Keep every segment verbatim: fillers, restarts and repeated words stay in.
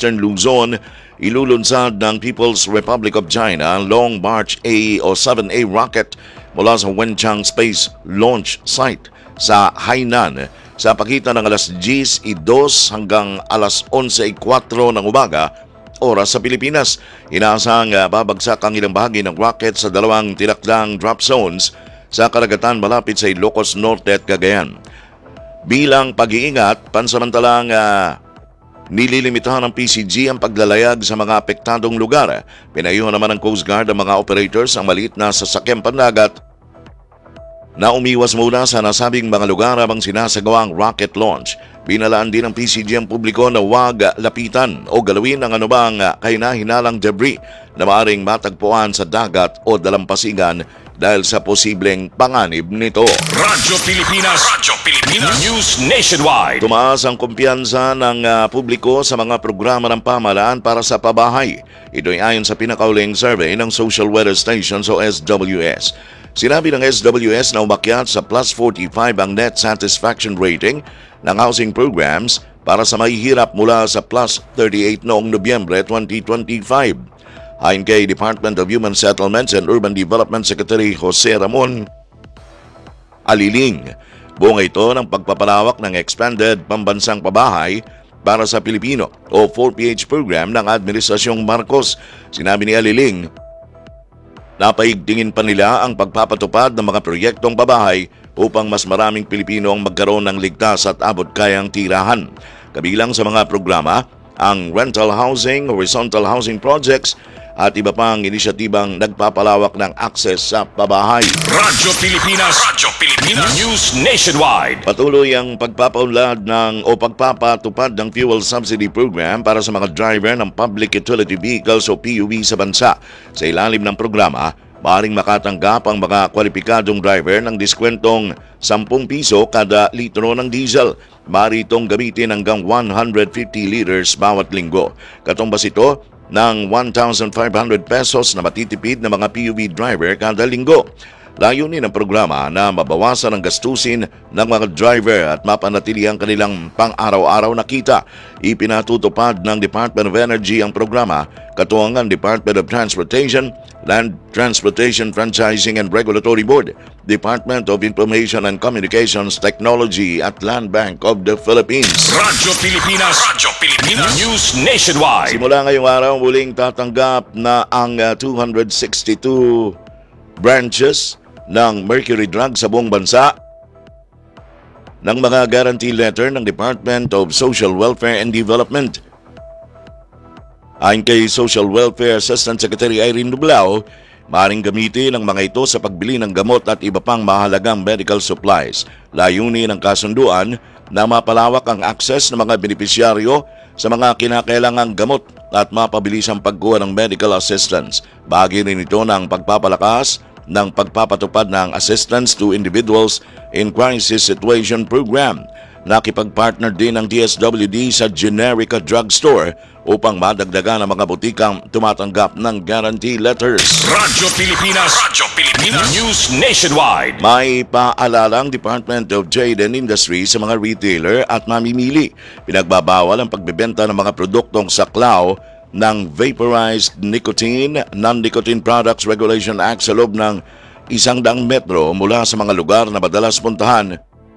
Eastern Luzon, ilulunsad ng People's Republic of China ang Long March A o seven A rocket mula sa Wenchang Space Launch Site sa Hainan sa pagitan ng alas diyes y dos hanggang alas onse y kwatro ng umaga, oras sa Pilipinas. Inaasang uh, babagsak ang ilang bahagi ng rocket sa dalawang tinakdang drop zones sa karagatan malapit sa Ilocos Norte at Cagayan. Bilang pag-iingat, pansamantalang uh, nililimitahan ng P C G ang paglalayag sa mga apektadong lugar. Pinayuhan naman ng Coast Guard ang mga operators ang maliit na sasakyang pandagat na umiwas muna sa nasabing mga lugar habang sinasagawa ang rocket launch. Binalaan din ng P C G ang publiko na huwag lapitan o galawin ang anumang kahina-hinalang debris na maaaring matagpuan sa dagat o dalampasigan dahil sa posibleng panganib nito. Radyo Pilipinas, Radyo Pilipinas, News Nationwide. Tumaas ang kumpiyansa ng uh, publiko sa mga programa ng pamahalaan para sa pabahay. Ito ay ayon sa pinakauling survey ng Social Weather Stations o S W S. Sinabi ng S W S na umakyat sa plus forty-five ang net satisfaction rating ng housing programs para sa mahihirap mula sa plus thirty-eight noong Nobyembre twenty twenty-five. Ayon kay Department of Human Settlements and Urban Development Secretary Jose Ramon Aliling, bunga ito ng pagpapalawak ng Expanded Pambansang Pabahay para sa Pilipino o four P H program ng Administrasyong Marcos. Sinabi ni Aliling, napaigtingin pa nila ang pagpapatupad ng mga proyektong pabahay upang mas maraming Pilipino ang magkaroon ng ligtas at abot-kayang tirahan. Kabilang sa mga programa, ang rental housing, horizontal housing projects, at iba pang inisyatibang nagpapalawak ng akses sa pabahay. Radyo Pilipinas, Radyo Pilipinas, News Nationwide. Patuloy ang pagpapaunlad ng o pagpapatupad ng fuel subsidy program para sa mga driver ng Public Utility Vehicles o P U V sa bansa. Sa ilalim ng programa, maaaring makatanggap ang mga kwalipikadong driver ng diskwentong ten piso kada litro ng diesel. Maaari itong gamitin hanggang one hundred fifty liters bawat linggo. Katumbas ito ng one thousand five hundred pesos na matitipid ng mga P U V driver kada linggo. Layunin ng programa na mabawasan ang gastusin ng mga driver at mapanatili ang kanilang pang-araw-araw na kita. Ipinatutupad ng Department of Energy ang programa, katuwangan Department of Transportation, Land Transportation Franchising and Regulatory Board, Department of Information and Communications Technology at Land Bank of the Philippines. Radyo Pilipinas, Radyo Pilipinas, News Nationwide. Simula ngayong araw, muling tatanggap na ang uh, two hundred sixty-two branches ng Mercury Drug sa buong bansa ng mga guarantee letter ng Department of Social Welfare and Development. Ayon kay Social Welfare Assistant Secretary Irene Nublao, maaaring gamitin ang mga ito sa pagbili ng gamot at iba pang mahalagang medical supplies. Layunin ng kasunduan na mapalawak ang akses ng mga benepisyaryo sa mga kinakailangang gamot at mapabilis ang pagkuha ng medical assistance. Bahagi rin ito ng pagpapalakas ng pagpapatupad ng Assistance to Individuals in Crisis Situation Program. Nakipag-partner din ng D S W D sa Generica Drugstore upang madagdagan ang mga butikang tumatanggap ng guarantee letters. Radyo Pilipinas, Radyo Pilipinas, News Nationwide. May paalala ang Department of Trade and Industry sa mga retailer at mamimili. Pinagbabawal ang pagbebenta ng mga produktong saklaw ng Vaporized Nicotine, Non-Nicotine Products Regulation Act sa loob ng isang daang metro mula sa mga lugar na madalas puntahan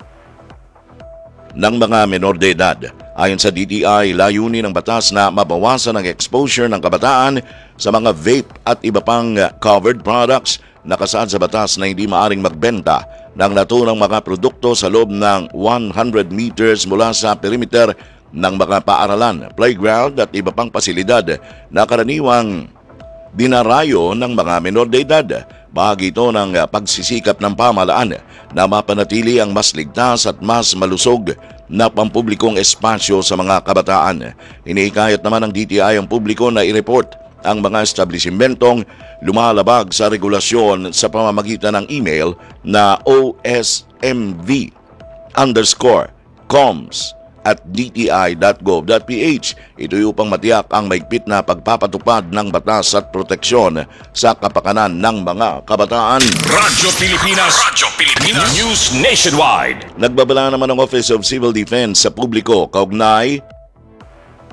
ng mga menor de edad. Ayon sa D T I, layunin ng batas na mabawasan ang exposure ng kabataan sa mga vape at iba pang covered products. Nakasaad sa batas na hindi maaring magbenta ng naturang mga produkto sa loob ng one hundred meters mula sa perimeter ng mga paaralan, playground at iba pang pasilidad na karaniwang dinarayo ng mga menor de edad. Bahagi ito ng pagsisikap ng pamahalaan na mapanatili ang mas ligtas at mas malusog na pampublikong espasyo sa mga kabataan. Iniikayat naman ng D T I ang publiko na i-report ang mga establisimentong lumalabag sa regulasyon sa pamamagitan ng email na O S M V underscore coms at d t i dot gov dot p h. Ito upang matiyak ang maigpit na pagpapatupad ng batas at proteksyon sa kapakanan ng mga kabataan. Radyo Pilipinas, Radyo Pilipinas, News Nationwide. Nagbabala naman ang Office of Civil Defense sa publiko kaugnay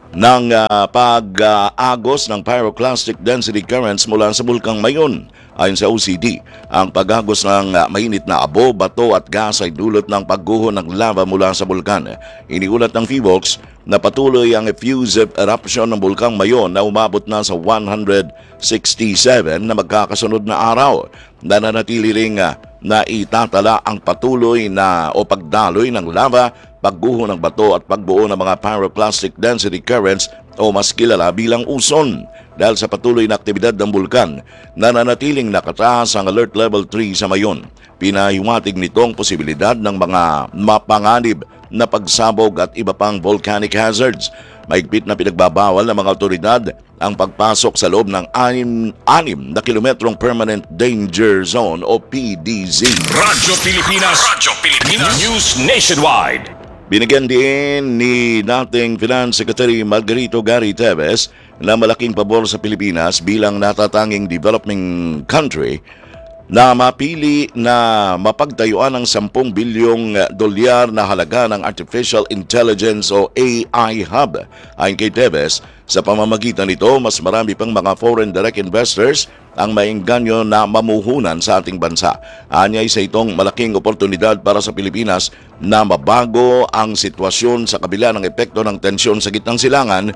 ng ah, pag-agos ng pyroclastic density currents mula sa bulkang Mayon. Ayon sa O C D, ang pag-agos ng ah, mainit na abo, bato at gas ay dulot ng pagguho ng lava mula sa bulkan. Iniulat ng PHIVOLCS na patuloy ang effusive eruption ng bulkang Mayon na umabot na sa one hundred sixty-seven na magkakasunod na araw. Nananatili ring ah, na itatala ang patuloy na o pagdaloy ng lava, pagguho ng bato at pagbuo ng mga pyroclastic density currents o mas kilala bilang uson. Dahil sa patuloy na aktibidad ng bulkan, nananatiling nakataas ang Alert Level three sa Mayon. Pinahiwatig nitong posibilidad ng mga mapanganib na pagsabog at iba pang volcanic hazards. Mahigpit na pinagbabawal ng mga otoridad ang pagpasok sa loob ng anim, anim na kilometrong Permanent Danger Zone o P D Z. Radyo Pilipinas. Radyo Pilipinas. News Nationwide. Binigyan din ni dating Finance Secretary Margarito Gary Teves na malaking pabor sa Pilipinas bilang natatanging developing country na mapili na mapagtayuan ng sampung bilyong dolyar na halaga ng Artificial Intelligence o A I Hub. Ayon kay Teves, sa pamamagitan nito, mas marami pang mga foreign direct investors ang maengganyo na mamuhunan sa ating bansa. Anya isa itong malaking oportunidad para sa Pilipinas na mabago ang sitwasyon sa kabila ng epekto ng tensyon sa gitnang silangan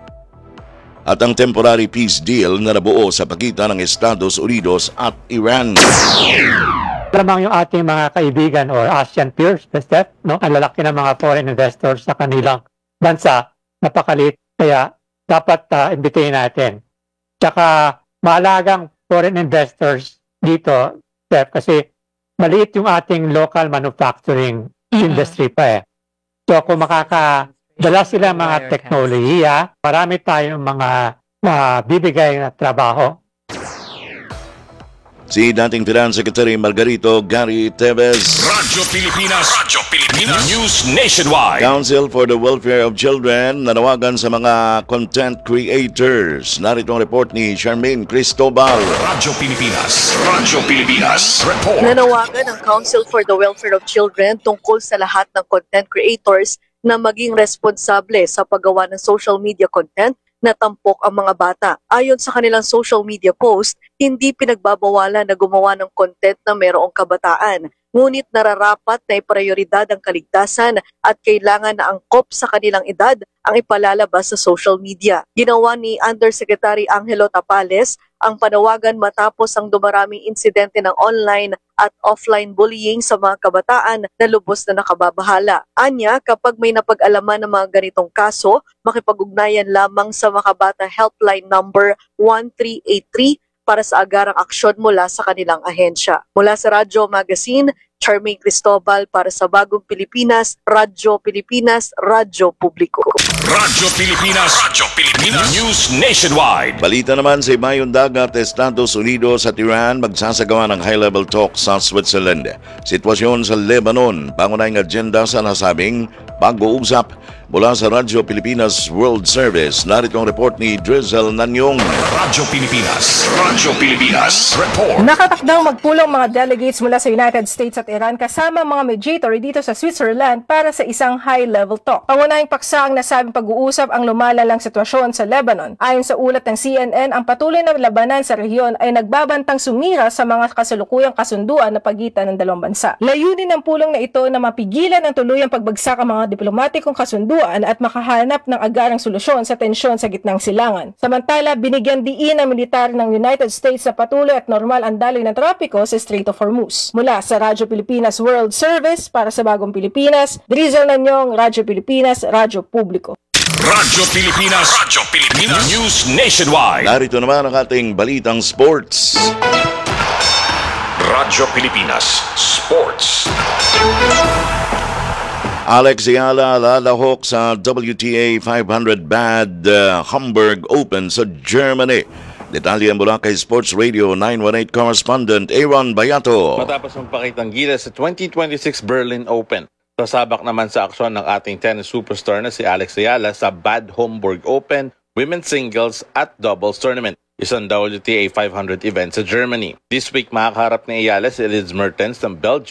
at ang temporary peace deal na nabuo sa pagitan ng Estados Unidos at Iran. Lamang yung ating mga kaibigan or ASEAN peers, Steph, no? Ang lalaki ng mga foreign investors sa kanilang bansa, napakalit, kaya dapat uh, imbitahin natin. Tsaka mahalagang foreign investors dito, Steph, kasi maliit yung ating local manufacturing industry pa eh. So kung makaka dala sila mga teknolohiya, marami tayong mga mabibigay na trabaho. Si dating Finance Secretary Margarito Gary Teves. Radyo Pilipinas. Radyo Pilipinas. News Nationwide. Council for the Welfare of Children nanawagan sa mga content creators. Narito ang report ni Charmaine Cristobal. Radyo Pilipinas. Radyo Pilipinas. Report. Nanawagan ang Council for the Welfare of Children tungkol sa lahat ng content creators na maging responsable sa paggawa ng social media content na tampok ang mga bata. Ayon sa kanilang social media post, hindi pinagbabawalan na gumawa ng content na mayroong kabataan. Ngunit nararapat na iprioridad ang kaligtasan at kailangan na angkop sa kanilang edad ang ipalalabas sa social media. Ginawa ni Undersecretary Angelo Tapales ang panawagan matapos ang dumaraming insidente ng online at offline bullying sa mga kabataan na lubos na nakababahala. Anya, kapag may napag-alaman ng mga ganitong kaso, makipag-ugnayan lamang sa Makabata Helpline number one three eight three para sa agarang aksyon mula sa kanilang ahensya. Mula sa Radyo Magazine, Charmaine Cristobal para sa Bagong Pilipinas, Radyo Pilipinas, Radyo Publiko. Radyo Pilipinas. Radyo Pilipinas. News Nationwide. Balita naman sa Ibayong Dagat, Estados Unidos at Iran magsasagawa ng high-level talk sa Switzerland. Sitwasyon sa Lebanon, pangunahing agenda sa nasabing pag-uusap. Mula sa Radyo Pilipinas World Service, narito ang report ni Drizzle Nanyong. Radyo Pilipinas. Radyo Pilipinas. Report. Nakatakdang magpulong mga delegates mula sa United States at Iran kasama mga mediator dito sa Switzerland para sa isang high-level talk. Pangunahing paksa ang nasabing pag-uusap ang lumalalang sitwasyon sa Lebanon. Ayon sa ulat ng C N N, ang patuloy na labanan sa rehiyon ay nagbabantang sumira sa mga kasalukuyang kasunduan na pagitan ng dalawang bansa. Layunin ng pulong na ito na mapigilan ang tuluyang pagbagsak ang mga diplomatikong kasunduan at makahanap ng agarang solusyon sa tensyon sa gitnang silangan. Samantala, binigyan diin ng militar ng United States sa patuloy at normal ang daloy ng trapiko sa Strait of Hormuz. Mula sa Radyo Pilipinas World Service para sa Bagong Pilipinas, Drizzle Nanyong, Radyo Pilipinas, Radyo Publiko. Radyo Pilipinas. Radyo Pilipinas. News Nationwide. Narito naman ang ating balitang sports. Radyo Pilipinas Sports. Alex Ayala lalahok sa W T A five hundred Bad uh, Hamburg Open sa Germany. Detalye mula kay Sports Radio nine one eight correspondent Aaron Bayato. Matapos magpakitang gilas sa twenty twenty-six Berlin Open, sasabak naman sa aksyon ng ating tennis superstar na si Alex Ayala sa Bad Homburg Open, Women's Singles at Doubles Tournament, isang W T A five hundred event sa Germany. This week makakaharap ni Ayala si Elise Mertens ng Belgium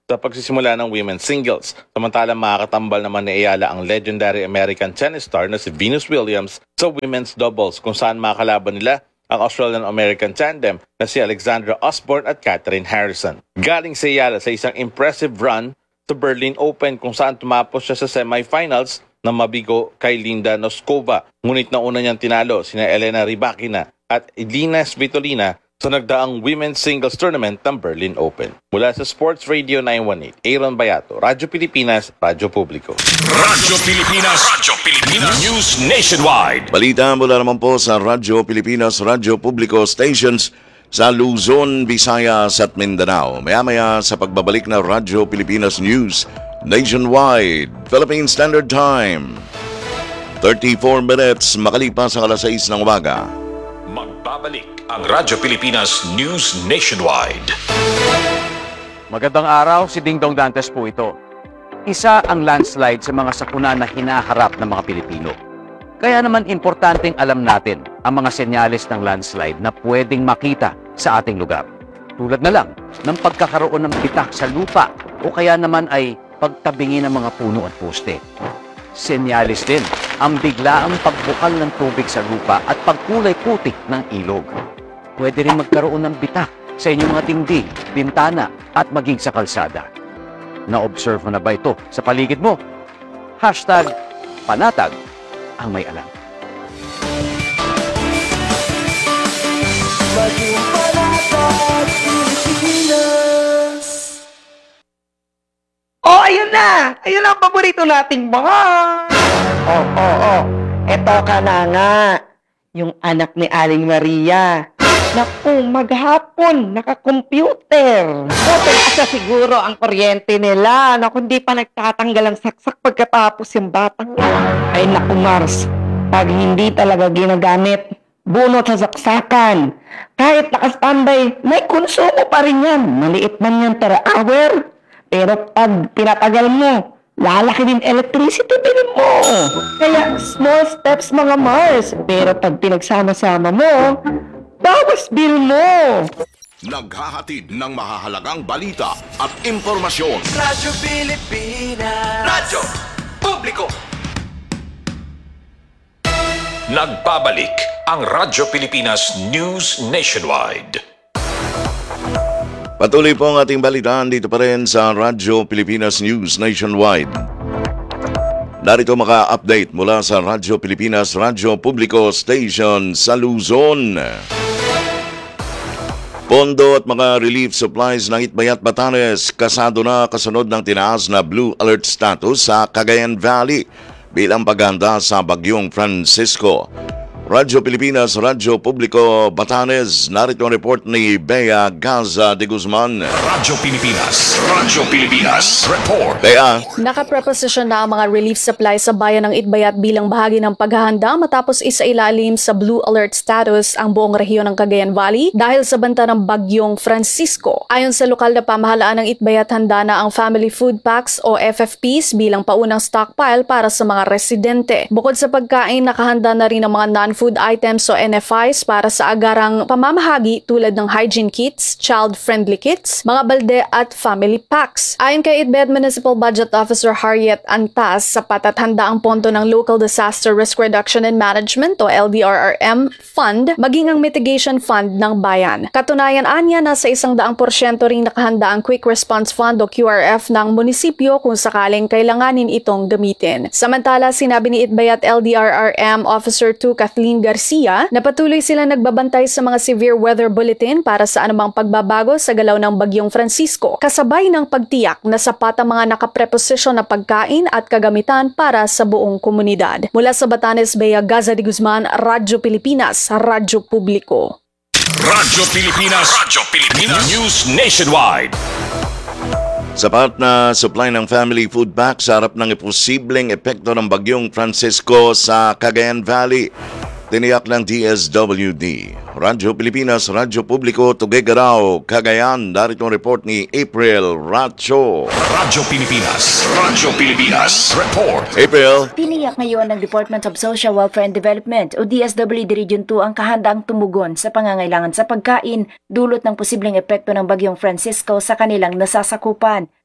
sa pagsisimula ng women's singles. Samantalang makakatambal naman ni Ayala ang legendary American tennis star na si Venus Williams sa women's doubles kung saan makakalaban nila ang Australian-American tandem na si Alexandra Osborne at Catherine Harrison. Galing si Ayala sa isang impressive run sa Berlin Open kung saan tumapos siya sa semifinals na mabigo kay Linda Noskova. Ngunit nauna niyang tinalo sina Elena Rybakina at Elina Svitolina sa nagdaang women's singles tournament ng Berlin Open. Mula sa Sports Radio nine one eight, Aaron Bayato, Radyo Pilipinas, Radyo Publiko. Radyo Pilipinas. Radyo Pilipinas. News Nationwide. Balita mula naman po sa Radyo Pilipinas, Radyo Publico stations sa Luzon, Visayas at Mindanao. Maya-maya sa pagbabalik na Radyo Pilipinas News Nationwide, Philippine Standard Time. thirty-four minutes makalipas ang alas sais ng umaga. Magbabalik ang Radyo Pilipinas News Nationwide. Magandang araw, si Ding Dong Dantes po ito. Isa ang landslide sa mga sakuna na hinaharap ng mga Pilipino. Kaya naman importanteng alam natin ang mga senyales ng landslide na pwedeng makita sa ating lugar. Tulad na lang ng pagkakaroon ng bitak sa lupa o kaya naman ay pagtabingi ng mga puno at poste. Senyales din ang biglaang pagbukal ng tubig sa lupa at pagkulay putik ng ilog. Pwede rin magkaroon ng bitak sa inyong mga dingding, bintana at maging sa kalsada. Na-observe mo na ba ito sa paligid mo? Hashtag panatag ang may alam. Oh, ayun na! Ayun ang paborito nating mga... Oh, oh, oh. Eto ka na nga. Yung anak ni Aling Maria. Naku, maghapon, naka-computer. Buti asa siguro ang kuryente nila. Naku, hindi pa nagtatanggal ang saksak pagkatapos yung batang. Ay, naku, Mars. Pag hindi talaga ginagamit, bunot sa saksakan. Kahit naka-standby, may konsumo pa rin yan. Maliit man yan per hour. Pero pag pinatagal mo, lalaki din electricity bill mo. Kaya small steps mga Mars. Pero pag pinagsama-sama mo, bawas bill mo. Naghahatid ng mahahalagang balita at impormasyon. Radyo Pilipinas. Radyo Publiko. Nagbabalik ang Radyo Pilipinas News Nationwide. Patuloy po ang ating balitaan dito pa rin sa Radyo Pilipinas News Nationwide. Narito maka-update mula sa Radyo Pilipinas Radyo Publico Station sa Luzon. Pondo at mga relief supplies ng Itbayat Batanes kasado na kasunod ng tinaas na Blue Alert status sa Cagayan Valley bilang paghahanda sa Bagyong Francisco. Radyo Pilipinas, Radyo Publico, Batanes. Narito ang report ni Bea Gaza de Guzman. Radyo Pilipinas. Radyo Pilipinas. Report. Bea. Nakapreposisyon na ang mga relief supplies sa bayan ng Itbayat bilang bahagi ng paghahanda matapos isailalim sa Blue Alert status ang buong rehiyon ng Cagayan Valley dahil sa banta ng Bagyong Francisco. Ayon sa lokal na pamahalaan ng Itbayat, handa na ang Family Food Packs o F F Ps bilang paunang stockpile para sa mga residente. Bukod sa pagkain, nakahanda na rin ang mga non food items o N F Is para sa agarang pamamahagi tulad ng hygiene kits, child-friendly kits, mga balde at family packs. Ayon kay Itbayat Municipal Budget Officer Harriet Antas, sapat at handa ang pondo ng Local Disaster Risk Reduction and Management o L D R R M Fund, maging ang Mitigation Fund ng bayan. Katunayan anya, nasa isang daang porsyento ring nakahanda ang Quick Response Fund o Q R F ng munisipyo kung sakaling kailanganin itong gamitin. Samantala, sinabi ni Itbayat L D R R M Officer two Kathleen Garcia na patuloy silang nagbabantay sa mga severe weather bulletin para sa anumang pagbabago sa galaw ng Bagyong Francisco, kasabay ng pagtiyak na sapat ang mga nakapreposisyon na pagkain at kagamitan para sa buong komunidad. Mula sa Batanes, Bea Gaza de Guzman, Radyo Pilipinas, Radyo Publiko. Radyo Pilipinas. Radyo Pilipinas News Nationwide. Sapat na supply ng family food pack sa harap ng posibleng epekto ng Bagyong Francisco sa Cagayan Valley. Tiniyak ng D S W D. Radyo Pilipinas, Radyo Publiko, Tuguegarao, Cagayan. Narito ang report ni April Racho. Radyo Pilipinas. Radyo Pilipinas. Report. April. Tiniyak ngayon ng Department of Social Welfare and Development o D S W D Region two ang kahandaang tumugon sa pangangailangan sa pagkain dulot ng posibleng epekto ng Bagyong Francisco sa kanilang nasasakupan.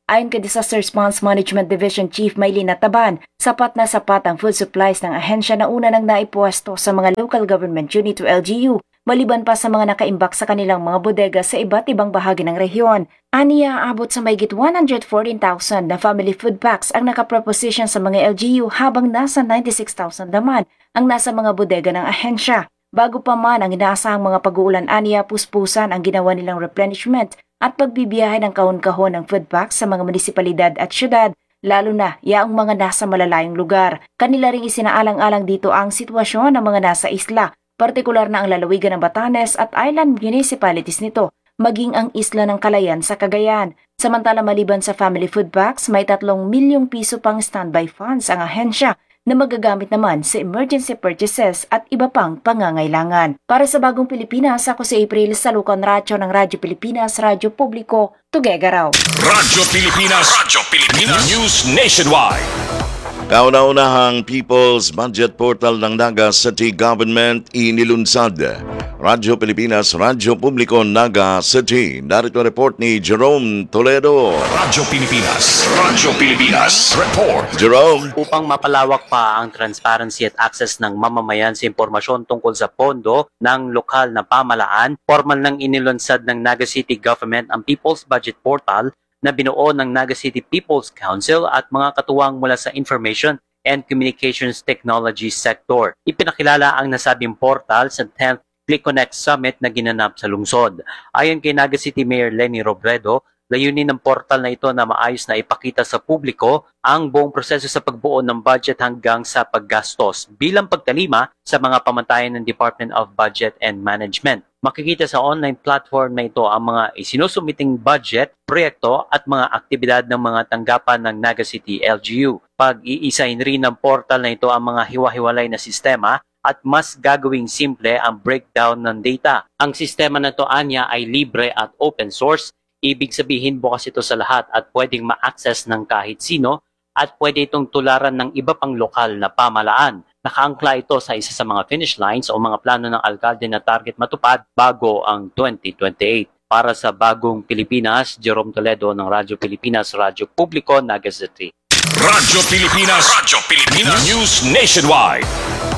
Ayon kay Disaster Response Management Division Chief Maylina Taban, sapat na sapat ang food supplies ng ahensya na una nang naipwesto sa mga local government unit o L G U, maliban pa sa mga nakaimbak sa kanilang mga bodega sa iba't ibang bahagi ng rehiyon. Aniya, aabot sa mahigit one hundred fourteen thousand na family food packs ang nakaproposition sa mga L G U habang nasa ninety-six thousand naman ang nasa mga bodega ng ahensya. Bago pa man ang inaasahang mga pag-uulan, aniya, puspusan ang ginawa nilang replenishment at pagbibiyahe ng kahon-kahon ng food packs sa mga munisipalidad at syudad, lalo na yaong mga nasa malalayong lugar. Kanila ring isinaalang-alang dito ang sitwasyon ng mga nasa isla, partikular na ang lalawigan ng Batanes at island municipalities nito, maging ang isla ng Calayan sa Cagayan. Samantala maliban sa family food packs, may tatlong milyong piso pang standby funds ang ahensya na magagamit naman sa emergency purchases at iba pang pangangailangan. Para sa Bagong Pilipinas, ako si April Salucan Racho ng Radyo Pilipinas, Radyo Publiko, Tuguegarao. Radyo Pilipinas, Radyo Pilipinas News Nationwide. Kauna-unahang People's Budget Portal ng Naga City Government inilunsad. Radyo Pilipinas, Radyo Publiko, Naga City. Narito report ni Jerome Toledo. Radyo Pilipinas, Radyo Pilipinas Report. Jerome. Upang mapalawak pa ang transparency at access ng mamamayan sa impormasyon tungkol sa pondo ng lokal na pamalaan, formal nang inilunsad ng Naga City Government ang People's Budget Portal na binuo ng Naga City People's Council at mga katuwang mula sa Information and Communications Technology sector. Ipinakilala ang nasabing portal sa tenth Click Connect Summit na ginanap sa lungsod. Ayon kay Naga City Mayor Lenny Robredo, layunin ng portal na ito na maayos na ipakita sa publiko ang buong proseso sa pagbuo ng budget hanggang sa paggastos bilang pagtalima sa mga pamantayan ng Department of Budget and Management. Makikita sa online platform na ito ang mga isinusumiting budget, proyekto at mga aktibidad ng mga tanggapan ng Naga City L G U. Pag-iisahin rin ng portal na ito ang mga hiwa-hiwalay na sistema at mas gagawing simple ang breakdown ng data. Ang sistema na ito anya ay libre at open source. Ibig sabihin bukas ito sa lahat at pwedeng ma-access ng kahit sino at pwede itong tularan ng iba pang lokal na pamalaan. Nakaangkla ito sa isa sa mga finish lines o mga plano ng alkalde na target matupad bago ang twenty twenty-eight. Para sa Bagong Pilipinas, Jerome Toledo ng Radyo Pilipinas, Radyo Publiko, Naga City. Radyo Pilipinas, Radyo Pilipinas News Nationwide.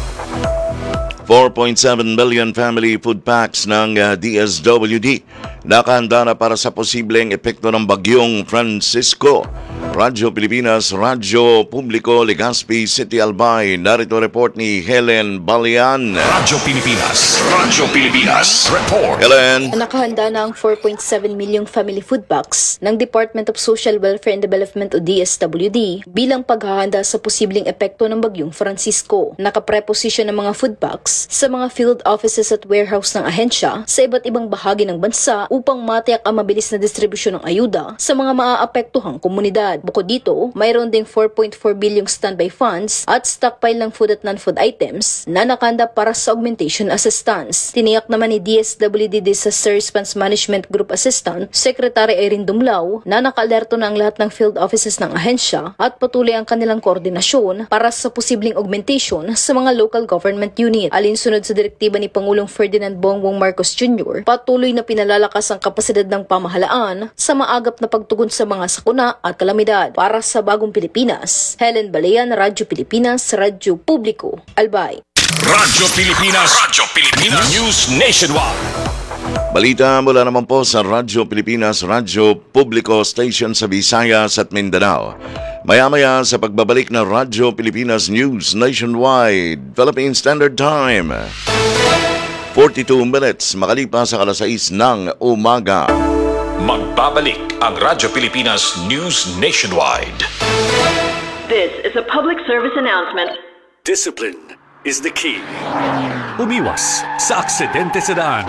four point seven million family food packs ng uh, D S W D nakahanda na para sa posibleng epekto ng bagyong Francisco. Radyo Pilipinas, Radyo Publiko, Legazpi City, Albay. Narito report ni Helen Balian. Radyo Pilipinas, Radyo Pilipinas Report. Helen. Nakahanda na ang four point seven milyong family food packs ng Department of Social Welfare and Development o D S W D bilang paghahanda sa posibleng epekto ng bagyong Francisco. Nakapreposisyon ng mga food packs sa mga field offices at warehouse ng ahensya sa iba't ibang bahagi ng bansa upang matiyak ang mabilis na distribusyon ng ayuda sa mga maaapektuhang komunidad. Bukod dito, mayroon ding four point four bilyong standby funds at stockpile ng food at non-food items na nakahanda para sa augmentation assistance. Tiniyak naman ni D S W D Disaster Response Management Group Assistant Secretary Erin Dumlao na naka-alerto na ang lahat ng field offices ng ahensya at patuloy ang kanilang koordinasyon para sa posibleng augmentation sa mga local government unit. Alinsunod sa direktiba ni Pangulong Ferdinand Bongbong Marcos Junior, patuloy na pinalalakas ang kapasidad ng pamahalaan sa maagap na pagtugon sa mga sakuna at kalamidad. Para sa Bagong Pilipinas, Helen Balayan, Radyo Pilipinas, Radyo Publiko, Albay. Radyo Pilipinas, Radyo Pilipinas News Nationwide. Balita mula naman po sa Radyo Pilipinas, Radyo Publiko Station sa Visayas at Mindanao. Maya-maya sa pagbabalik ng Radyo Pilipinas News Nationwide, Philippine Standard Time. forty-two minutes makalipas sa alas sais ng umaga. Magbabalik ang Radyo Pilipinas News Nationwide. This is a public service announcement. Discipline is the key. Umiwas sa aksidente sa daan.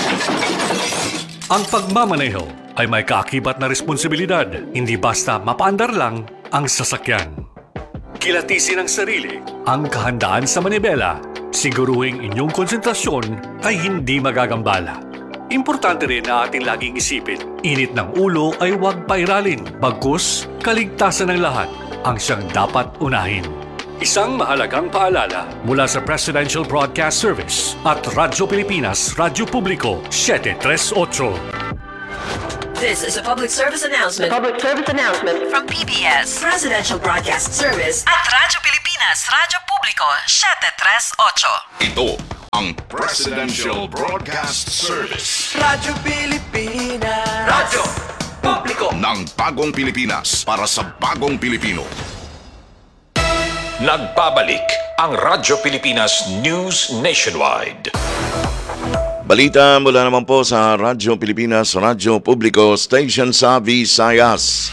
Ang pagmamaneho ay may kaakibat na responsibilidad, hindi basta mapaandar lang ang sasakyan. Kilatisin ang sarili, ang kahandaan sa manibela, siguruhing inyong konsentrasyon ay hindi magagambala. Importante rin na ating laging isipin, init ng ulo ay huwag pairalin, bagkus kaligtasan ng lahat ang siyang dapat unahin. Isang mahalagang paalala mula sa Presidential Broadcast Service at Radyo Pilipinas, Radyo Publiko, seven three eight. This is a public service announcement. Public service announcement. From P B S Presidential Broadcast Service at Radyo Pilipinas, Radyo Publiko, seven three eight. Ito ang Presidential Broadcast Service Radyo Pilipinas. Radyo Publiko. ng bagong Pilipinas para sa bagong Pilipino. Nagbabalik ang Radyo Pilipinas News Nationwide. Balita mula naman po sa Radyo Pilipinas, Radyo Publiko, Station sa Visayas.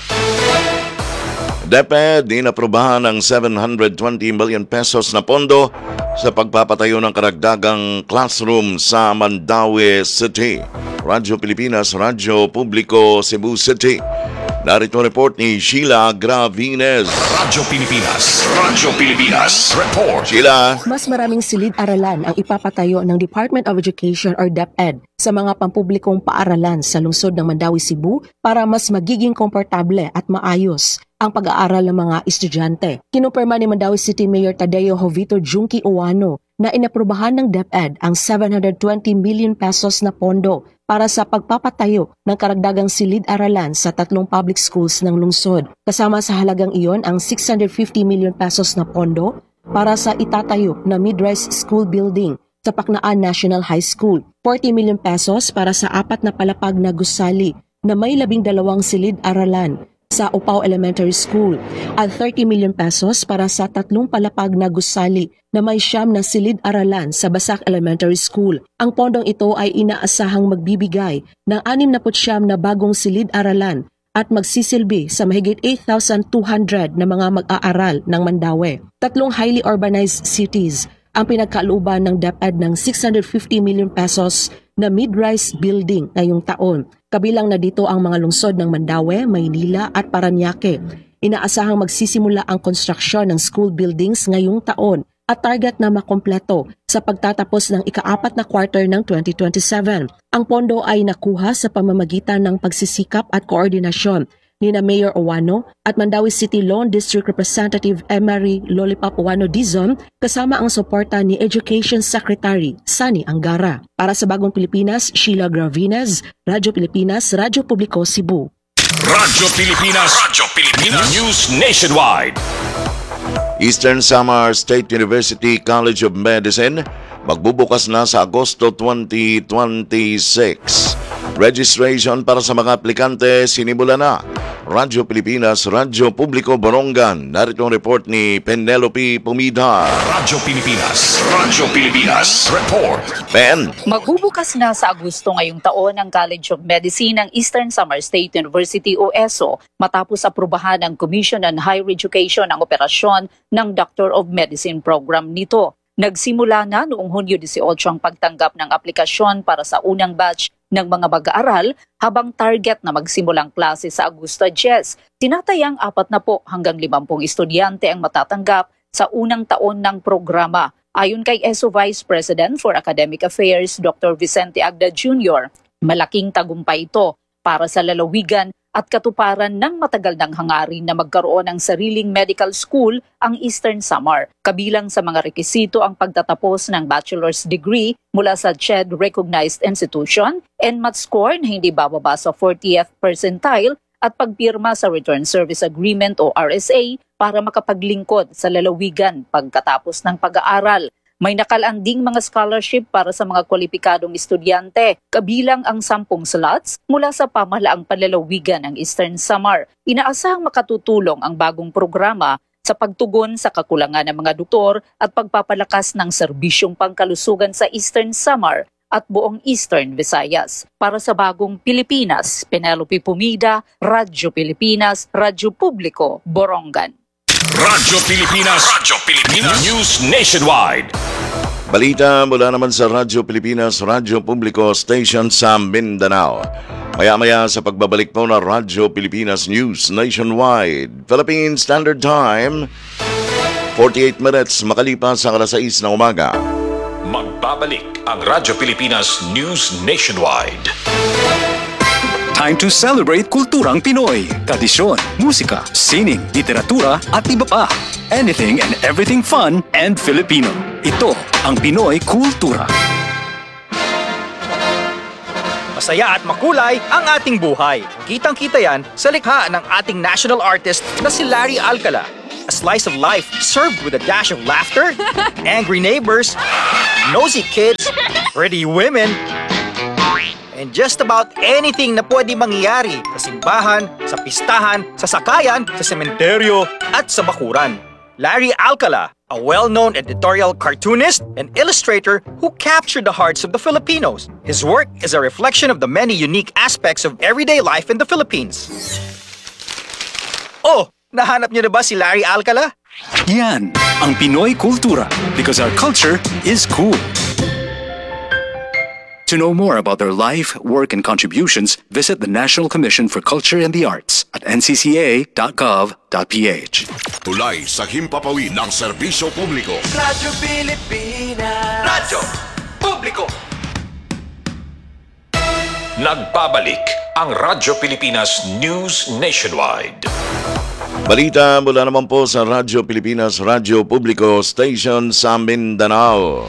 DepEd inaprubahan ng seven hundred twenty million pesos na pondo sa pagpapatayo ng karagdagang classroom sa Mandaue City. Radyo Pilipinas, Radyo Publiko, Cebu City. Narito report ni Sheila Gravines. Radyo Pilipinas, Radyo Pilipinas, report. Sheila. Mas maraming silid-aralan ang ipapatayo ng Department of Education or DepEd sa mga pampublikong paaralan sa lungsod ng Mandaue, Cebu para mas magiging komportable at maayos ang pag-aaral ng mga estudyante. Kinumpirma ni Mandaue City Mayor Tadeo Jovito Junki Uwano na inaprubahan ng DepEd ang seven hundred twenty million pesos na pondo para sa pagpapatayo ng karagdagang silid-aralan sa tatlong public schools ng lungsod. Kasama sa halagang iyon ang six hundred fifty million pesos na pondo para sa itatayo na mid-rise school building sa Paknaan National High School, forty million pesos para sa apat na palapag na gusali na may labing dalawang silid-aralan sa Upaw Elementary School at thirty million pesos para sa tatlong palapag na gusali na may siyam na silid-aralan sa Basak Elementary School. Ang pondong ito ay inaasahang magbibigay ng anim na putsyam na bagong silid-aralan at magsisilbi sa mahigit eight thousand two hundred na mga mag-aaral ng Mandaue. Tatlong highly urbanized cities ang pinagkalooban ng DepEd ng six hundred fifty million pesos na mid-rise building ngayong taon. Kabilang na dito ang mga lungsod ng Mandaue, Maynila at Parañaque. Inaasahang magsisimula ang konstruksyon ng school buildings ngayong taon at target na makompleto sa pagtatapos ng ikaapat na quarter ng twenty twenty-seven. Ang pondo ay nakuha sa pamamagitan ng pagsisikap at koordinasyon ni na Mayor Uwano at Mandaue City Lawn District Representative Emery Lollipop Uwano Dizon kasama ang suporta ni Education Secretary Sani Angara. Para sa Bagong Pilipinas, Sheila Gravines, Radyo Pilipinas, Radyo Publiko, Cebu. Radyo Pilipinas, Radyo Pilipinas News Nationwide. Eastern Samar State University College of Medicine magbubukas na sa Agosto twenty twenty-six. Registration para sa mga aplikante sinimula na. Radyo Pilipinas, Radyo Publiko, Borongan. Narito ang report ni Penelope Pumida. Radyo Pilipinas, Radyo Pilipinas, report. Pen. Magbubukas na sa Agosto ngayong taon ang College of Medicine ng Eastern Samar State University o E S O matapos aprubahan ng Commission on Higher Education ang operasyon ng Doctor of Medicine program nito. Nagsimula na noong Hunyo eighteen ang pagtanggap ng aplikasyon para sa unang batch ng mga mag-aaral habang target na magsimulang klase sa Agosto ten. Tinatayang apat na po hanggang limampung estudyante ang matatanggap sa unang taon ng programa. Ayon kay E S O Vice President for Academic Affairs, Doctor Vicente Agda Junior, malaking tagumpay ito para sa lalawigan at katuparan ng matagal ng hangarin na magkaroon ng sariling medical school ang Eastern Samar. Kabilang sa mga rekisito ang pagtatapos ng bachelor's degree mula sa C H E D-recognized institution, N M A T score na hindi bababa sa fortieth percentile at pagpirma sa Return Service Agreement o R S A para makapaglingkod sa lalawigan pagkatapos ng pag-aaral. May nakalanding mga scholarship para sa mga kwalipikadong estudyante, kabilang ang sampung slots mula sa pamahalaang panlalawigan ng Eastern Samar. Inaasahang makatutulong ang bagong programa sa pagtugon sa kakulangan ng mga doktor at pagpapalakas ng serbisyong pangkalusugan sa Eastern Samar at buong Eastern Visayas. Para sa Bagong Pilipinas, Penelope Pumida, Radyo Pilipinas, Radyo Publiko, Borongan. Radyo Pilipinas, Radyo Pilipinas News Nationwide. Balita mula naman sa Radyo Pilipinas, Radyo Publiko Station sa Mindanao. Maya-maya sa pagbabalik po na Radyo Pilipinas News Nationwide. Philippine Standard Time, forty-eight minutes makalipas sa alas sais na umaga. Magbabalik ang Radyo Pilipinas News Nationwide. Time to celebrate kulturang Pinoy. Tradisyon, musika, sining, literatura at iba pa. Anything and everything fun and Filipino. Ito ang Pinoy Kultura. masaya at makulay ang ating buhay. Kitang-kita yan sa likha ng ating national artist na si Larry Alcala. A slice of life served with a dash of laughter, angry neighbors, nosy kids, pretty women, and just about anything na pwede mangyari sa simbahan, sa pistahan, sa sakayan, sa sementeryo, at sa bakuran. Larry Alcala, a well-known editorial cartoonist and illustrator who captured the hearts of the Filipinos. His work is a reflection of the many unique aspects of everyday life in the Philippines. Oh, nahanap niyo na ba si Larry Alcala? Yan ang Pinoy Kultura because our culture is cool. To know more about their life, work, and contributions, visit the National Commission for Culture and the Arts at n c c a dot gov dot p h. Tulay sa himpapawid ng serbisyo publiko. Radyo Pilipinas. Radyo Publiko. Nagbabalik ang Radyo Pilipinas News Nationwide. Balita mula naman po sa Radyo Pilipinas Radyo Publiko Station sa Mindanao.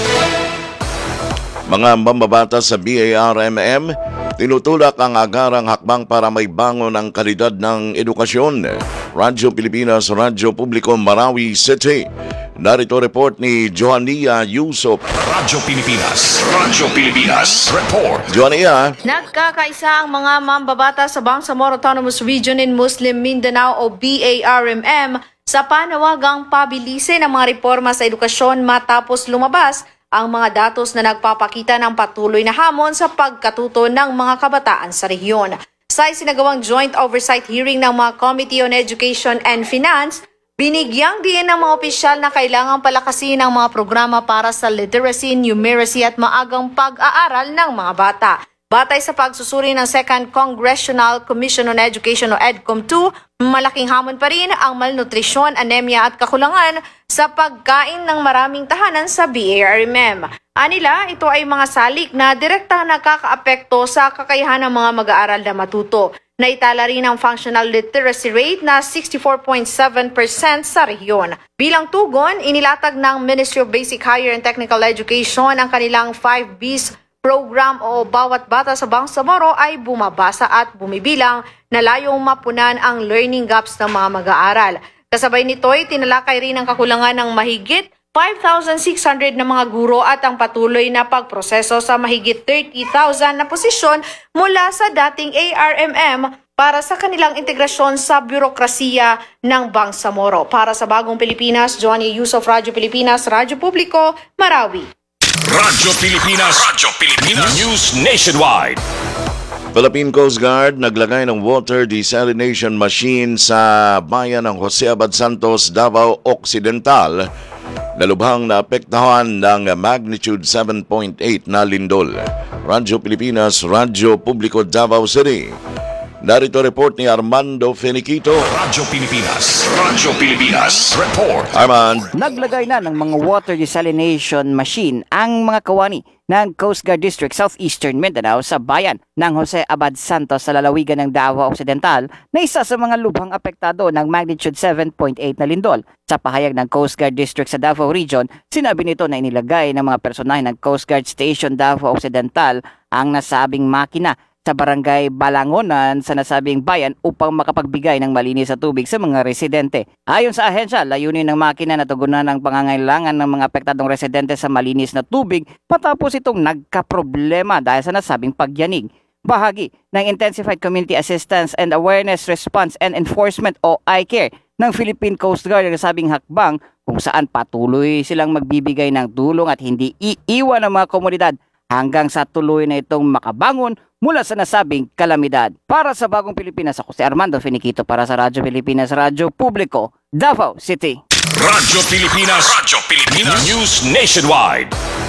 Mga mamabata sa B A R M M, tinutulak ang agarang hakbang para may bangon ang kalidad ng edukasyon. Radyo Pilipinas, Radyo Publiko, Marawi City. Narito report ni Joania Yusop. Radyo Pilipinas, Radyo Pilipinas, report. Joania. Nagkakaisa ang mga mambabata sa Bangsamoro Autonomous Region in Muslim Mindanao o B A R M M sa panawagang pabilisin ang mga reforma sa edukasyon matapos lumabas ang mga datos na nagpapakita ng patuloy na hamon sa pagkatuto ng mga kabataan sa rehiyon. Sa isinagawang joint oversight hearing ng mga Committee on Education and Finance, binigyang diin ng mga opisyal na kailangang palakasin ang mga programa para sa literacy, numeracy at maagang pag-aaral ng mga bata. Batay sa pagsusuri ng Second Congressional Commission on Education o EDCOM two, malaking hamon pa rin ang malnutrisyon, anemia at kakulangan sa pagkain ng maraming tahanan sa B A R M M. Anila, ito ay mga salik na direktang nakakaapekto sa kakayahan ng mga mag-aaral na matuto. Naitala rin ang functional literacy rate na sixty-four point seven percent sa rehiyon. Bilang tugon, inilatag ng Ministry of Basic, Higher and Technical Education ang kanilang five B's program o bawat bata sa Bangsamoro ay bumabasa at bumibilang na layong mapunan ang learning gaps ng mga mag-aaral. Kasabay nito'y tinalakay rin ang kakulangan ng mahigit five thousand six hundred na mga guro at ang patuloy na pagproseso sa mahigit thirty thousand na posisyon mula sa dating A R M M para sa kanilang integrasyon sa bürokrasiya ng Bangsamoro. Para sa Bagong Pilipinas, Johnny Yusuf, Radyo Pilipinas, Radyo Publiko, Marawi. Radyo Pilipinas, Radyo Pilipinas News Nationwide. Philippine Coast Guard naglagay ng water desalination machine sa bayan ng Jose Abad Santos, Davao Occidental na lubhang naapektuhan ng magnitude seven point eight na lindol. Radyo Pilipinas, Radyo Publiko, Davao City. Narito report ni Armando Feniquito. Radyo Pilipinas, Radyo Pilipinas, report. Armand. Naglagay na ng mga water desalination machine ang mga kawani ng Coast Guard District Southeastern Mindanao sa bayan ng Jose Abad Santos sa lalawigan ng Davao Occidental na isa sa mga lubhang apektado ng magnitude seven point eight na lindol. Sa pahayag ng Coast Guard District sa Davao Region, sinabi nito na inilagay ng mga personahe ng Coast Guard Station Davao Occidental ang nasabing makina sa barangay Balangonan sa nasabing bayan upang makapagbigay ng malinis na tubig sa mga residente. Ayon sa ahensya, layunin ng makina na tugunan ang pangangailangan ng mga apektadong residente sa malinis na tubig patapos itong nagkaproblema dahil sa nasabing pagyanig. Bahagi ng Intensified Community Assistance and Awareness Response and Enforcement o I C A R E ng Philippine Coast Guard ang nasabing hakbang kung saan patuloy silang magbibigay ng tulong at hindi iiwan ng mga komunidad hanggang sa tuloy na itong makabangon mula sa nasabing kalamidad. Para sa Bagong Pilipinas, ako si Armando Feniquito para sa Radyo Pilipinas, Radyo Publiko, Davao City. Radyo Pilipinas, Radyo Pilipinas News Nationwide.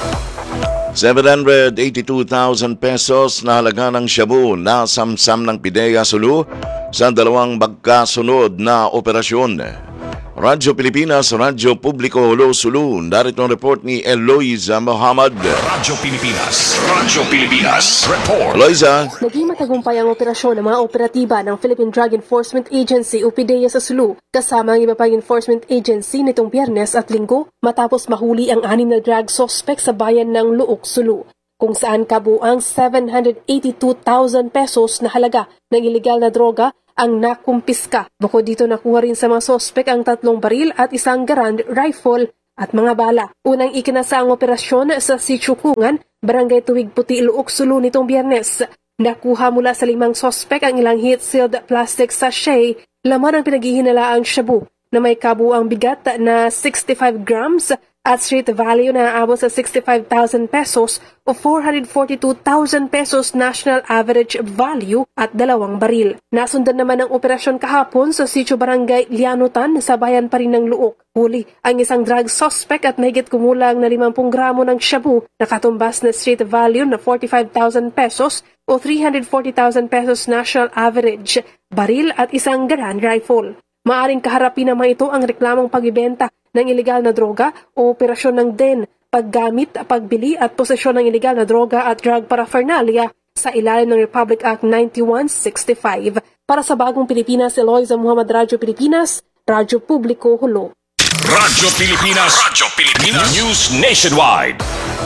seven hundred eighty-two thousand pesos na halaga ng shabu na samsam ng PIDEA Sulu sa dalawang magkasunod na operasyon. Radyo Pilipinas, Radyo Publiko, Hulo Sulu. Narito ang report ni Eloisa Muhammad. Radyo Pilipinas, Radyo Pilipinas, report. Eloisa. Naging matagumpay ang operasyon ng mga operatiba ng Philippine Drug Enforcement Agency o PIDEA sa Sulu kasama ang iba pang enforcement agency nitong Biyernes at Linggo matapos mahuli ang anim na drug suspect sa bayan ng Luok, Sulu. kung saan kabuang seven hundred eighty-two thousand pesos na halaga ng ilegal na droga ang nakumpiska. Bukod dito nakuha rin sa mga sospek ang tatlong baril at isang Garand rifle at mga bala. Unang ikinasa ang operasyon sa Sichukungan, Barangay Tuwig Puti, Ilook, Sulu nitong Biyernes. Nakuha mula sa limang sospek ang ilang heat-sealed plastic sachet, laman ng pinaghihinalaang shabu na may kabuang bigat na sixty-five grams at street value na aabot sa sixty-five thousand pesos o four hundred forty-two thousand pesos national average value at dalawang baril. Nasundan naman ang operasyon kahapon sa Sitio Barangay Lianutan sa bayan pa rin ng Luok. Huli ang isang drug suspect at mahigit kumulang na fifty gramo ng shabu na katumbas na street value na forty-five thousand pesos o three hundred forty thousand pesos national average, baril at isang Garand rifle. Maaring kaharapin naman ito ang reklamong pagbibenta ng ilegal na droga o operasyon ng D E N, paggamit, pagbili at posesyon ng ilegal na droga at drug paraphernalia sa ilalim ng Republic Act ninety-one sixty-five. Para sa Bagong Pilipinas, Eloisa Muhammad, Radyo Pilipinas, Radyo Publiko, Hulo. Radyo Pilipinas, Radyo Pilipinas, News Nationwide.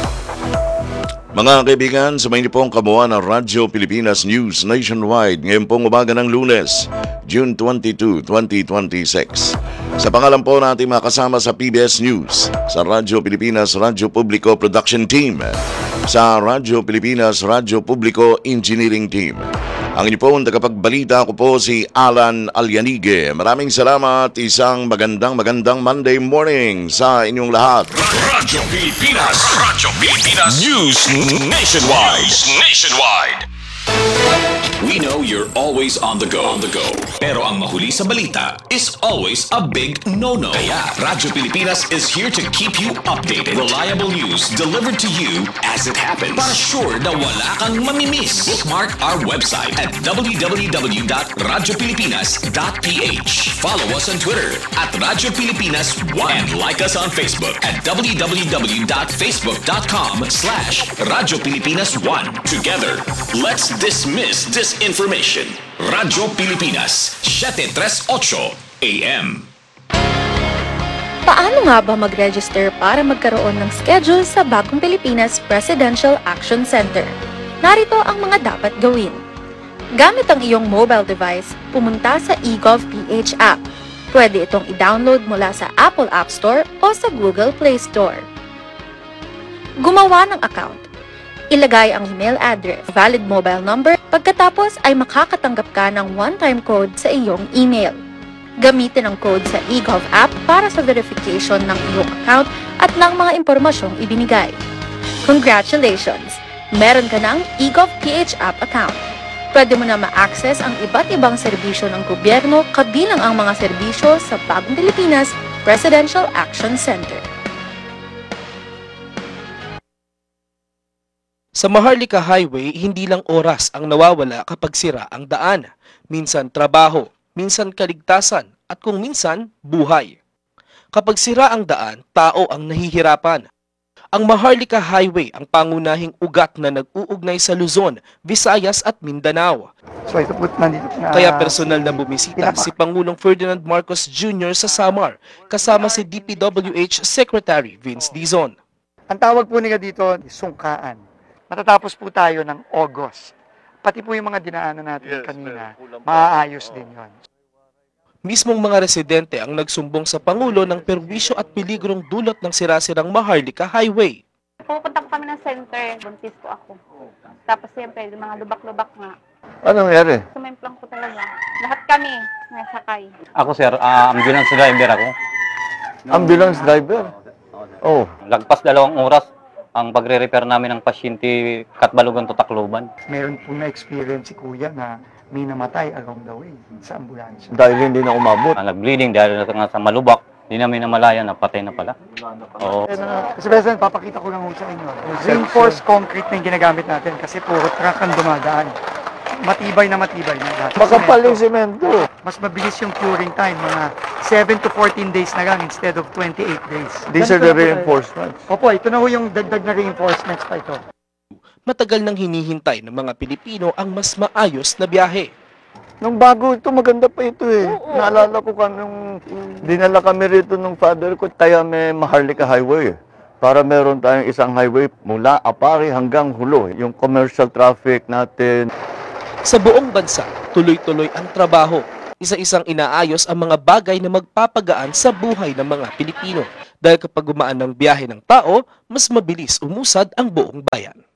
Mga kaibigan, sumayin niyo pong kabuuan ng Radyo Pilipinas News Nationwide ngayon pong umaga ng Lunes, June twenty-second, twenty twenty-six. Sa pangalan po natin makasama sa P B S News, sa Radyo Pilipinas Radyo Publiko Production Team, sa Radyo Pilipinas Radyo Publiko Engineering Team. Ang inyo pong tagapagbalita ko po si Alan Alyanige. Maraming salamat, isang magandang magandang Monday morning sa inyong lahat. Radyo Pilipinas, Radyo Pilipinas, News Nationwide. News Nationwide. We know you're always on the go. On the go. Pero ang mahuli sa balita is always a big no-no. Kaya Radyo Pilipinas is here to keep you updated. Reliable news delivered to you as it happens. Para sure na wala kang mamimiss. Bookmark our website at w w w dot radyo pilipinas dot p h. Follow us on Twitter at Radyo Pilipinas one. And like us on Facebook at w w w dot facebook dot com slash Radyo Pilipinas one. Together, let's dismiss disinformation. Radyo Pilipinas, seven thirty-eight A M. Paano nga ba mag-register para magkaroon ng schedule sa Bagong Pilipinas Presidential Action Center? Narito ang mga dapat gawin. Gamit ang iyong mobile device, pumunta sa eGovPH app. Pwede itong i-download mula sa Apple App Store o sa Google Play Store. Gumawa ng account. Ilagay ang email address, valid mobile number, pagkatapos ay makakatanggap ka ng one-time code sa iyong email. Gamitin ang code sa eGov app para sa verification ng iyong account at ng mga impormasyong ibinigay. Congratulations! Meron ka ng eGovPH app account. Pwede mo na ma-access ang iba't ibang serbisyo ng gobyerno kabilang ang mga serbisyo sa Bagong Pilipinas Presidential Action Center. Sa Maharlika Highway, hindi lang oras ang nawawala kapag sira ang daan. Minsan trabaho, minsan kaligtasan, at kung minsan, buhay. Kapag sira ang daan, tao ang nahihirapan. Ang Maharlika Highway ang pangunahing ugat na nag-uugnay sa Luzon, Visayas at Mindanao. So ito po, nandito na, Kaya personal na bumisita si Pangulong Ferdinand Marcos Junior sa Samar, kasama si D P W H Secretary Vince Dizon. Ang tawag po nila dito, sungkaan. Matatapos po tayo ng August. Pati po yung mga dinaanan natin yes, kanina, maaayos din yon. Mismong mga residente ang nagsumbong sa Pangulo ng perwisyo at peligrong dulot ng sirasirang Maharlika Highway. Pupunta po kami ng center, buntis po ako. Tapos siyempre, mga lubak-lubak nga. Ano nangyari? Sumimplang po talaga. Lahat kami nasakay. Ako sir, uh, ambulance driver ako. Ambulance driver? Oh. Lagpas dalawang oras ang pagre-repair namin ng pasyente Katbalogan to Tacloban. Meron po na-experience si Kuya na may namatay along the way sa ambulansya. Dahil hindi na umabot. Uh, nag-bleeding dahil na sa malubak. Hindi namin namalayan na patay na pala. Oo. Kasi President, papakita ko lang sa inyo. Reinforced concrete na yung ginagamit natin kasi puro truck ang dumadaan. Matibay na matibay na. Makapal yung semento. Mas mabilis yung curing time, mga seven to fourteen days na lang instead of twenty-eight days. These are the reinforcements. Opo, ito na ho yung dagdag na reinforcements pa ito. Matagal nang hinihintay ng mga Pilipino ang mas maayos na biyahe. Nung bago ito, maganda pa ito eh. Oo, Naalala ko ka nung dinala kami rito nung father ko, tayo may Maharlika Highway. para meron tayong isang highway mula Apari hanggang Hulo. Yung commercial traffic natin. Sa buong bansa, tuloy-tuloy ang trabaho. Isa-isang inaayos ang mga bagay na magpapagaan sa buhay ng mga Pilipino. Dahil kapag gumaan ng biyahe ng tao, mas mabilis umusad ang buong bayan.